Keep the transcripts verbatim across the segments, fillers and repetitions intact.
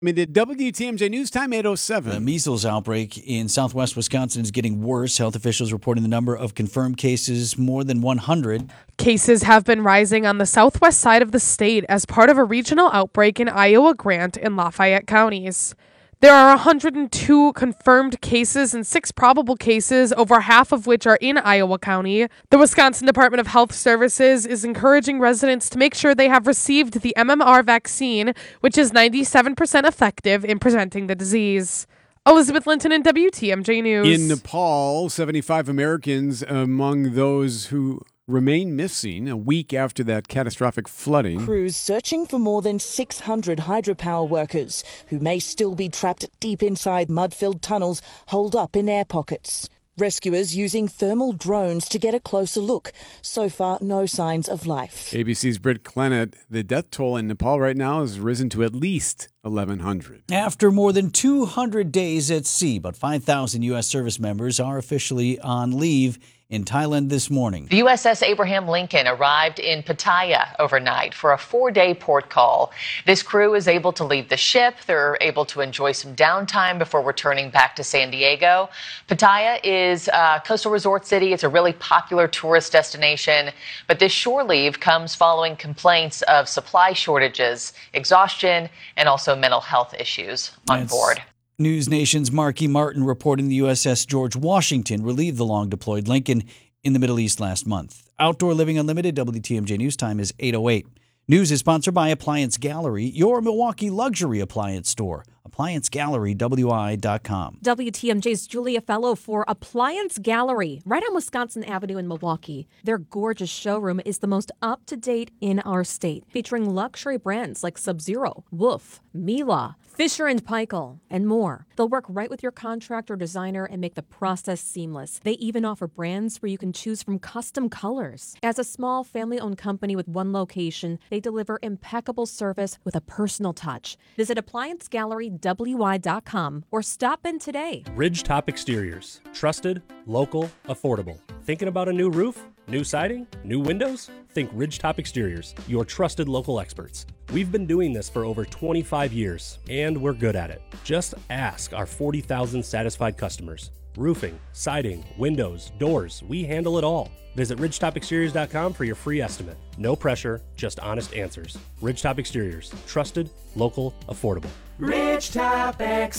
I mean, the W T M J News Time, eight oh seven. The measles outbreak in southwest Wisconsin is getting worse. Health officials reporting the number of confirmed cases more than one hundred. Cases have been rising on the southwest side of the state as part of a regional outbreak in Iowa, Grant, and Lafayette counties. There are one hundred two confirmed cases and six probable cases, over half of which are in Iowa County. The Wisconsin Department of Health Services is encouraging residents to make sure they have received the M M R vaccine, which is ninety-seven percent effective in preventing the disease. Elizabeth Linton in W T M J News. In Nepal, seventy-five Americans among those who remain missing a week after that catastrophic flooding. Crews searching for more than six hundred hydropower workers who may still be trapped deep inside mud-filled tunnels holed up in air pockets. Rescuers using thermal drones to get a closer look. So far, no signs of life. A B C's Britt Clennett, the death toll in Nepal right now has risen to at least eleven hundred. After more than two hundred days at sea, about five thousand U S service members are officially on leave in Thailand this morning. The U S S Abraham Lincoln arrived in Pattaya overnight for a four-day port call. This crew is able to leave the ship. They're able to enjoy some downtime before returning back to San Diego. Pattaya is a coastal resort city. It's a really popular tourist destination. But this shore leave comes following complaints of supply shortages, exhaustion, and also mental health issues on That's- board. News Nation's Marky Martin reporting the U S S George Washington relieved the long-deployed Lincoln in the Middle East last month. Outdoor Living Unlimited, W T M J News Time is eight oh eight. News is sponsored by Appliance Gallery, your Milwaukee luxury appliance store. appliance gallery w i dot com. W T M J's Julia Fellow for Appliance Gallery, right on Wisconsin Avenue in Milwaukee. Their gorgeous showroom is the most up-to-date in our state, featuring luxury brands like Sub-Zero, Wolf, Miele, Fisher and Paykel, and more. They'll work right with your contractor or designer and make the process seamless. They even offer brands where you can choose from custom colors. As a small family-owned company with one location, they deliver impeccable service with a personal touch. Visit appliance gallery w i dot com or stop in today. Ridgetop Exteriors. Trusted, local, affordable. Thinking about a new roof? New siding? New windows? Think Ridgetop Exteriors, your trusted local experts. We've been doing this for over twenty-five years, and we're good at it. Just ask our forty thousand satisfied customers. Roofing, siding, windows, doors, we handle it all. Visit ridgetop exteriors dot com for your free estimate. No pressure, just honest answers. Ridgetop Exteriors. Trusted, local, affordable. Ridgetop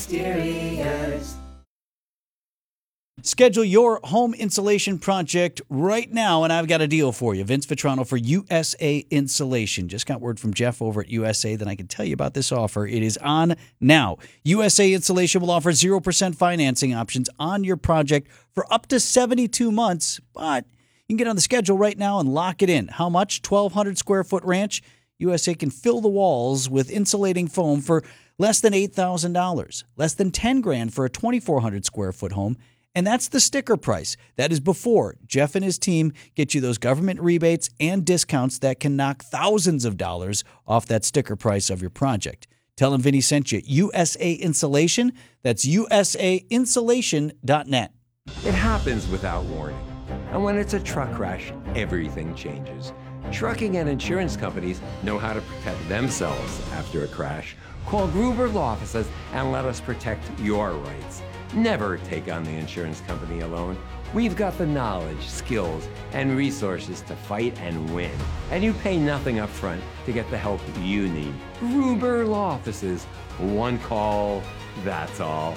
Exteriors. Schedule your home insulation project right now, and I've got a deal for you. Vince Vitrano for U S A Insulation. Just got word from Jeff over at U S A that I can tell you about this offer. It is on now. U S A Insulation will offer zero percent financing options on your project for up to seventy-two months, but you can get on the schedule right now and lock it in. How much? twelve hundred square foot ranch. U S A can fill the walls with insulating foam for less than eight thousand dollars, less than ten grand for a twenty-four hundred square foot home. And that's the sticker price. That is before Jeff and his team get you those government rebates and discounts that can knock thousands of dollars off that sticker price of your project. Tell him Vinny sent you. U S A Insulation. That's U S A insulation dot net. It happens without warning. And when it's a truck crash, everything changes. Trucking and insurance companies know how to protect themselves after a crash. Call Gruber Law Offices and let us protect your rights. Never take on the insurance company alone. We've got the knowledge, skills, and resources to fight and win. And you pay nothing up front to get the help you need. Gruber Law Offices. One call, that's all.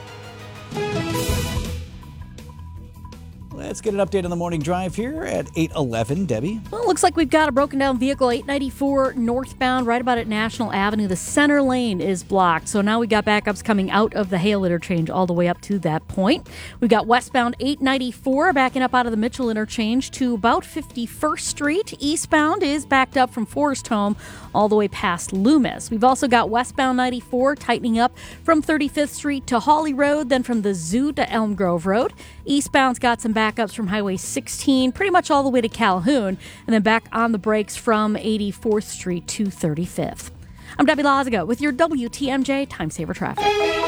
Let's get an update on the morning drive here at eight eleven. Debbie? Well, it looks like we've got a broken down vehicle, eight ninety-four northbound, right about at National Avenue. The center lane is blocked. So now we got backups coming out of the Hale interchange all the way up to that point. We've got westbound eight ninety-four backing up out of the Mitchell interchange to about fifty-first Street. Eastbound is backed up from Forest Home all the way past Loomis. We've also got westbound ninety-four tightening up from thirty-fifth Street to Hawley Road, then from the Zoo to Elm Grove Road. Eastbound's got some backups from Highway sixteen, pretty much all the way to Calhoun, and then back on the brakes from eighty-fourth Street to thirty-fifth. I'm Debbie Lazaga with your W T M J Time Saver Traffic.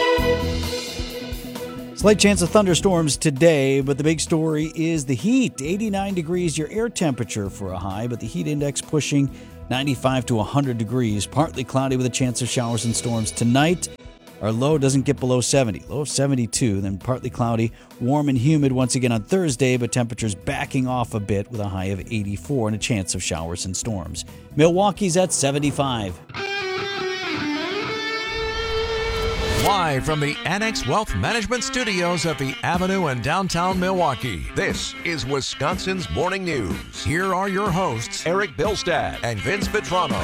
Slight chance of thunderstorms today, but the big story is the heat. eighty-nine degrees, your air temperature for a high, but the heat index pushing ninety-five to one hundred degrees, partly cloudy with a chance of showers and storms tonight. Our low doesn't get below seventy. Low of seventy-two, then partly cloudy, warm and humid once again on Thursday, but temperatures backing off a bit with a high of eighty-four and a chance of showers and storms. Milwaukee's at seventy-five. Live from the Annex Wealth Management Studios at the Avenue in downtown Milwaukee, this is Wisconsin's Morning News. Here are your hosts, Eric Bilstad and Vince Vitrano.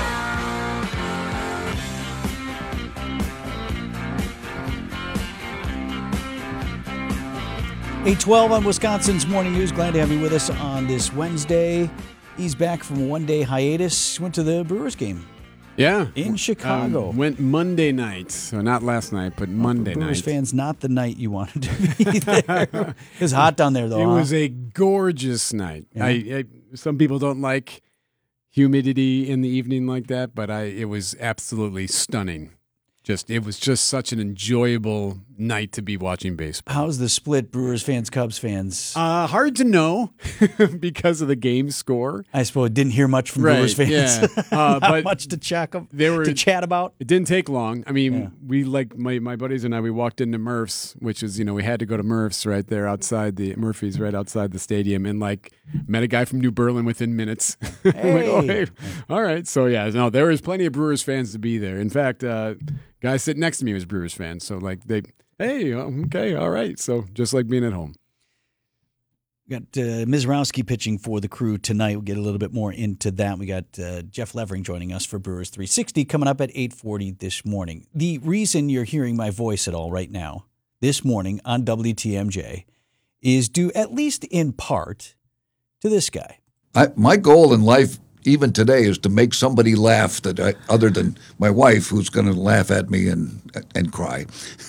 eight twelve on Wisconsin's Morning News. Glad to have you with us on this Wednesday. He's back from a one-day hiatus. Went to the Brewers game. Yeah. In Chicago. Um, went Monday night. So not last night, but Monday Brewers night. fans, not the night you wanted to be there. It was hot down there, though. It huh? was a gorgeous night. Yeah. I, I Some people don't like humidity in the evening like that, but I it was absolutely stunning. Just it was just such an enjoyable night to be watching baseball. How's the split, Brewers fans, Cubs fans? Uh, hard to know because of the game score. I suppose didn't hear much from right, Brewers fans. Yeah. Uh, Not but much to check up, they were, to chat about. It didn't take long. I mean, Yeah. we like my, my buddies and I. We walked into Murph's, which is you know we had to go to Murph's right there outside the Murphy's right outside the stadium, and like met a guy from New Berlin within minutes. Hey. I'm like, oh hey, all right. So yeah, no, there was plenty of Brewers fans to be there. In fact, uh, guy sitting next to me was Brewers fan, so like they, hey, okay, all right. So just like being at home. We got uh, Mizrowski pitching for the Crew tonight. We'll get a little bit more into that. We got uh, Jeff Levering joining us for Brewers three sixty coming up at eight forty this morning. The reason you're hearing my voice at all right now, this morning on W T M J, is due at least in part to this guy. I, my goal in life, even today, is to make somebody laugh that I, other than my wife, who's going to laugh at me and and cry.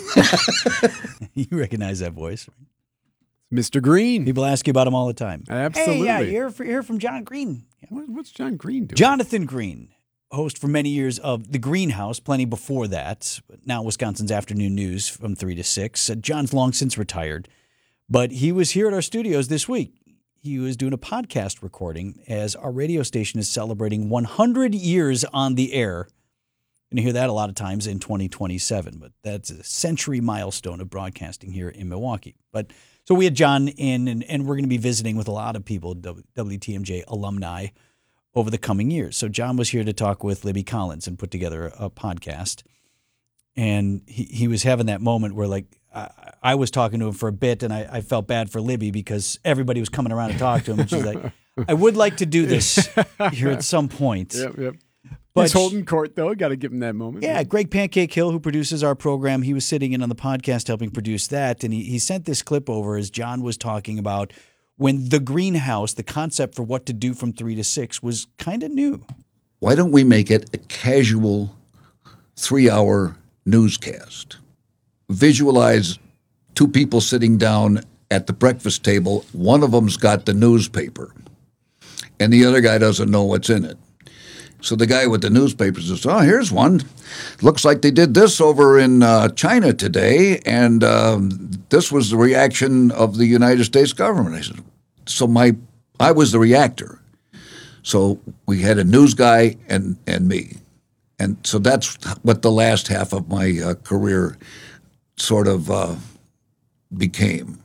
You recognize that voice, Mister Green. People ask you about him all the time. Absolutely. Hey, yeah, you hear, hear from John Green. What, what's John Green doing? Jonathan Green, host for many years of The Greenhouse, plenty before that. Now Wisconsin's Afternoon News from three to six. Uh, John's long since retired, but he was here at our studios this week. He was doing a podcast recording as our radio station is celebrating one hundred years on the air. You're going to hear that a lot of times in twenty twenty-seven, but that's a century milestone of broadcasting here in Milwaukee. But so we had John in, and, and we're going to be visiting with a lot of people, W T M J alumni, over the coming years. So John was here to talk with Libby Collins and put together a, a podcast. And he, he was having that moment where, like, I, I was talking to him for a bit, and I, I felt bad for Libby because everybody was coming around to talk to him. And she's like, I would like to do this here at some point. Yep, yep. But He's holding court, though. Got to give him that moment. Yeah, Greg Pancake Hill, who produces our program, he was sitting in on the podcast helping produce that, and he, he sent this clip over as John was talking about when The Greenhouse, the concept for what to do from three to six, was kind of new. Why don't we make it a casual three-hour newscast? Visualize two people sitting down at the breakfast table. One of them's got the newspaper, and the other guy doesn't know what's in it. So the guy with the newspaper says, oh, here's one. Looks like they did this over in uh, China today, and um, this was the reaction of the United States government. I said, so my, I was the reactor. So we had a news guy and, and me. And so that's what the last half of my uh, career sort of uh, became.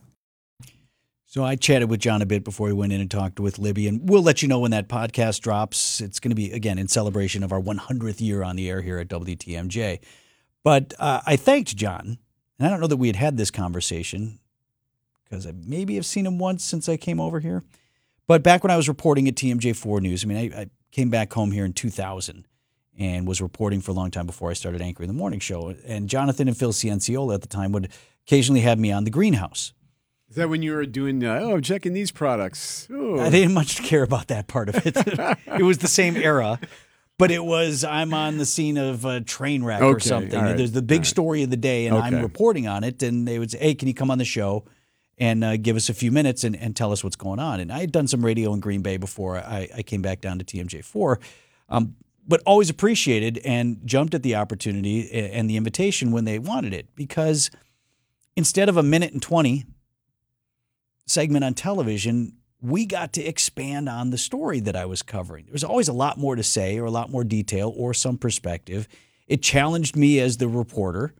So I chatted with John a bit before we went in and talked with Libby, and we'll let you know when that podcast drops. It's going to be, again, in celebration of our one hundredth year on the air here at W T M J. But uh, I thanked John, and I don't know that we had had this conversation because I maybe have seen him once since I came over here. But back when I was reporting at T M J four News, I mean, I, I came back home here in two thousand and was reporting for a long time before I started anchoring the morning show. And Jonathan and Phil Cianciola at the time would occasionally have me on The Greenhouse. Is that when you were doing, uh, oh, checking these products? Ooh. I didn't much care about that part of it. It was the same era, but it was I'm on the scene of a train wreck okay, or something. right, There's the big right. story of the day, and okay. I'm reporting on it, and they would say, hey, can you come on the show and uh, give us a few minutes and, and tell us what's going on? And I had done some radio in Green Bay before I, I came back down to T M J four, um, but always appreciated and jumped at the opportunity and the invitation when they wanted it, because instead of a minute and twenty segment on television, we got to expand on the story that I was covering. There was always a lot more to say or a lot more detail or some perspective. It challenged me as the reporter.